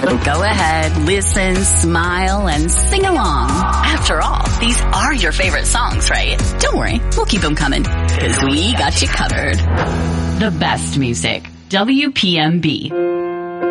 Go ahead, listen, smile, and sing along. After all, these are your favorite songs, right? Don't worry, we'll keep them coming, because we got you covered. The best music. WPMB.